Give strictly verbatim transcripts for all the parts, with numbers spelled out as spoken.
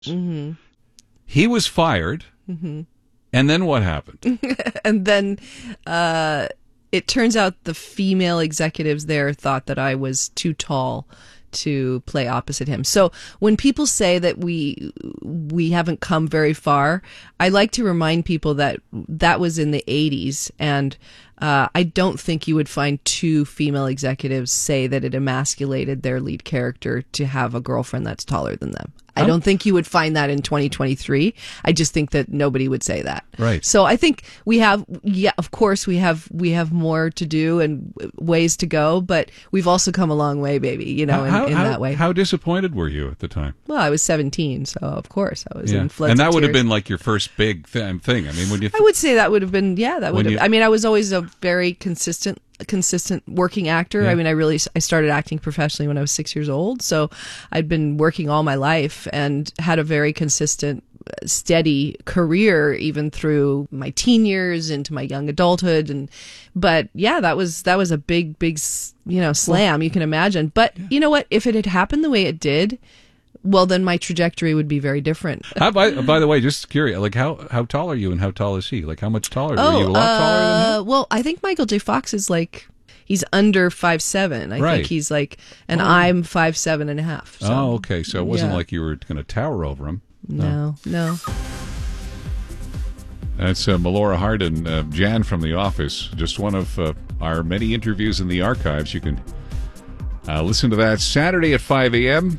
Mm-hmm. He was fired. Mm-hmm. And then what happened? And then uh, it turns out the female executives there thought that I was too tall to play opposite him. So when people say that we we haven't come very far, I like to remind people that that was in the eighties, and uh, I don't think you would find two female executives say that it emasculated their lead character to have a girlfriend that's taller than them. I don't think you would find that in twenty twenty-three. I just think that nobody would say that. Right. So I think we have, yeah, of course we have, we have more to do and ways to go, but we've also come a long way, baby, you know, how, in, in how, that way. How disappointed were you at the time? Well, I was seventeen, so of course I was Yeah. in floods And that of would have tears. been like your first big th- thing. I mean, when you th- I would say that would have been, yeah, that would When have, you- I mean, I was always a very consistent, consistent working actor. Yeah. I mean, I really, I started acting professionally when I was six years old. So I'd been working all my life and had a very consistent, steady career, even through my teen years into my young adulthood. And, but yeah, that was, that was a big, big, you know, slam, well, you can imagine. But yeah. You know what, if it had happened the way it did, well, then my trajectory would be very different. how, by, by the way, just curious, like how, how tall are you and how tall is he? Like how much taller? Oh, Were you a lot taller uh, than him? Well, I think Michael J. Fox is like, he's under five seven. I Right. think he's like, and Oh. I'm five seven and a half. So, oh, okay. So it wasn't yeah. like you were going to tower over him. No, no. That's uh, Melora Hardin, uh, Jan from The Office. Just one of uh, our many interviews in the archives. You can uh, listen to that Saturday at five a.m.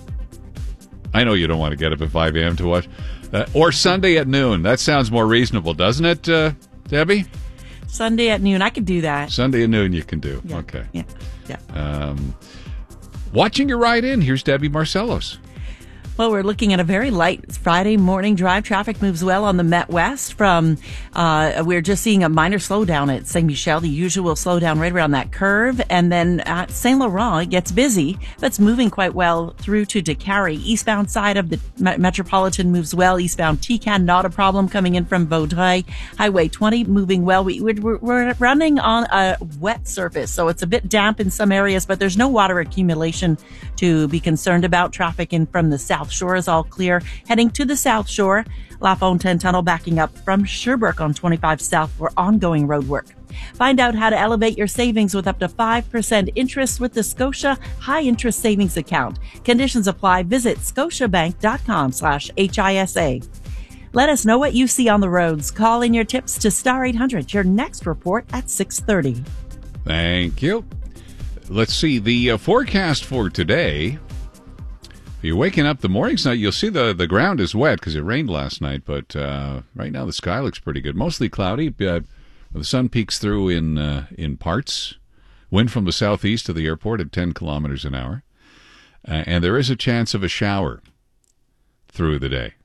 I know you don't want to get up at five a.m. to watch. Uh, or Sunday at noon. That sounds more reasonable, doesn't it, uh, Debbie? Sunday at noon. I could do that. Sunday at noon you can do. Yeah. Okay. Yeah. Yeah. Um, watching your ride in, here's Debbie Marcellos. Well, we're looking at a very light Friday morning drive. Traffic moves well on the Met West. From uh, we're just seeing a minor slowdown at Saint Michel, the usual slowdown right around that curve, and then at Saint Laurent it gets busy, but it's moving quite well through to Décarie. Eastbound side of the Metropolitan moves well. Eastbound T C A N, not a problem coming in from Vaudreuil. Highway twenty moving well. We, we're, we're running on a wet surface, so it's a bit damp in some areas, but there's no water accumulation to be concerned about. Traffic in from the south Shore is all clear. Heading to the South Shore, La Fontaine Tunnel backing up from Sherbrooke on twenty-five South for ongoing road work. Find out how to elevate your savings with up to five percent interest with the Scotia High Interest Savings Account. Conditions apply. Visit scotiabank.com slash HISA. Let us know what you see on the roads. Call in your tips to Star eight hundred. Your next report at six thirty. Thank you. Let's see the uh, forecast for today. If you're waking up the mornings night, you'll see the, the ground is wet because it rained last night, but uh, right now the sky looks pretty good. Mostly cloudy. Uh, the sun peeks through in uh, in parts. Wind from the southeast to the airport at ten kilometers an hour. Uh, and there is a chance of a shower through the day.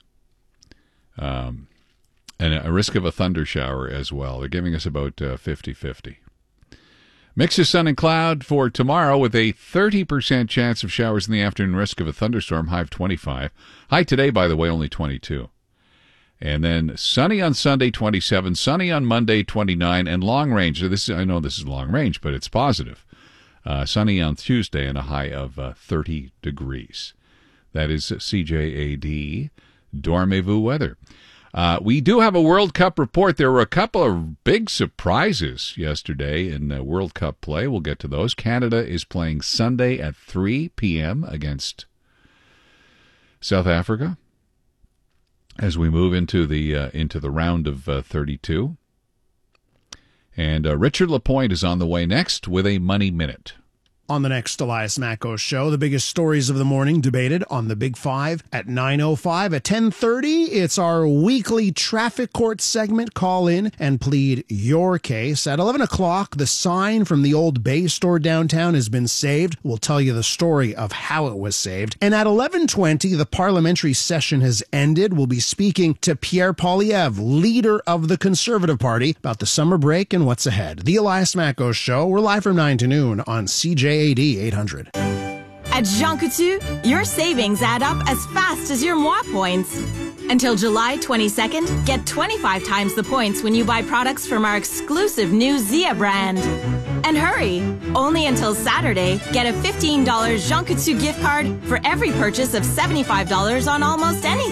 Um, and a risk of a thunder shower as well. They're giving us about uh, fifty-fifty. Mix of sun and cloud for tomorrow with a thirty percent chance of showers in the afternoon, risk of a thunderstorm, high of twenty-five. High today, by the way, only twenty-two. And then sunny on Sunday, twenty-seven. Sunny on Monday, twenty-nine. And long range, this is, I know this is long range, but it's positive. Uh, sunny on Tuesday and a high of uh, thirty degrees. That is C J A D Dormez-vous weather. Uh, we do have a World Cup report. There were a couple of big surprises yesterday in uh, World Cup play. We'll get to those. Canada is playing Sunday at three p.m. against South Africa as we move into the uh, into the round of uh, thirty-two. And uh, Richard Lapointe is on the way next with a Money Minute. On the next Elias Macko Show, the biggest stories of the morning debated on the Big Five at nine oh five. At ten thirty, it's our weekly traffic court segment. Call in and plead your case. At eleven o'clock, the sign from the old Bay store downtown has been saved. We'll tell you the story of how it was saved. And at eleven twenty, the parliamentary session has ended. We'll be speaking to Pierre Poilievre, leader of the Conservative Party, about the summer break and what's ahead. The Elias Macko Show. We're live from nine to noon on C J A D eight hundred. At Jean Coutu, your savings add up as fast as your moi points. Until July twenty-second, get twenty-five times the points when you buy products from our exclusive new Zia brand. And hurry! Only until Saturday, get a fifteen dollars Jean Coutu gift card for every purchase of seventy-five dollars on almost anything.